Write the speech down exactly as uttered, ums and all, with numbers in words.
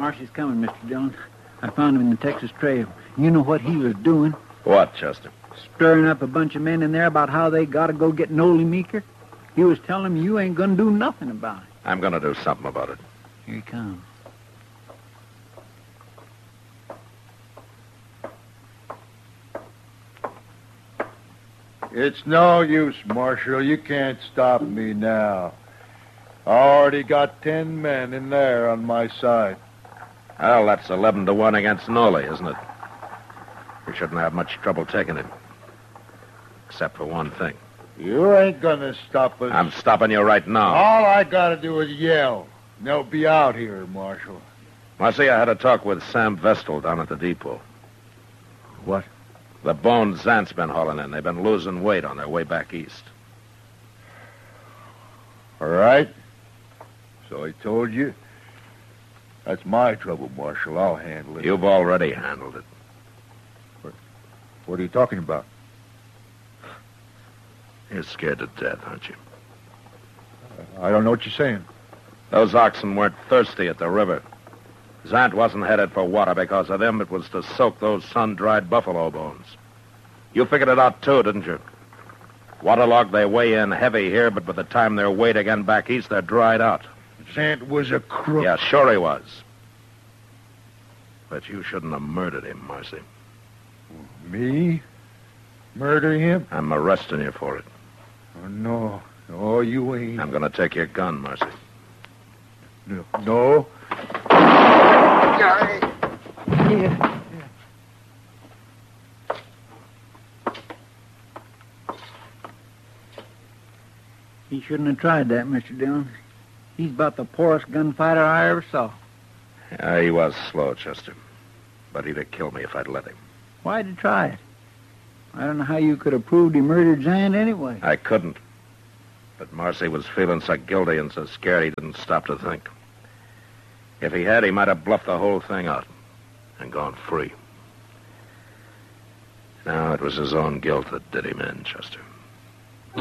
Marcy's coming, Mister Dillon. I found him in the Texas Trail. You know what he was doing? What, Chester? Stirring up a bunch of men in there about how they got to go get Nolly Meeker. He was telling them you ain't going to do nothing about it. I'm going to do something about it. Here he comes. It's no use, Marshal. You can't stop me now. I already got ten men in there on my side. Well, that's eleven to one against Nolly, isn't it? We shouldn't have much trouble taking him. Except for one thing. You ain't gonna stop us. I'm stopping you right now. All I gotta do is yell. And they'll be out here, Marshal. Marcy, I had a talk with Sam Vestal down at the depot. What? The bones Zant's been hauling in. They've been losing weight on their way back east. All right. So I told you. That's my trouble, Marshal. I'll handle it. You've already handled it. What, what are you talking about? You're scared to death, aren't you? I don't know what you're saying. Those oxen weren't thirsty at the river. Zant wasn't headed for water because of them. It was to soak those sun-dried buffalo bones. You figured it out, too, didn't you? Waterlogged, they weigh in heavy here, but by the time they're weighed again back east, they're dried out. Zant was a crook. Yeah, sure he was. But you shouldn't have murdered him, Marcy. Me? Murder him? I'm arresting you for it. Oh, no. No, you ain't. I'm going to take your gun, Marcy. No. No. Here. He shouldn't have tried that, Mister Dillon. He's about the poorest gunfighter I ever saw. Yeah, he was slow, Chester. But he'd have killed me if I'd let him. Why'd you try it? I don't know how you could have proved he murdered Zant anyway. I couldn't. But Marcy was feeling so guilty and so scared he didn't stop to think. If he had, he might have bluffed the whole thing out and gone free. Now, it was his own guilt that did him in, Chester.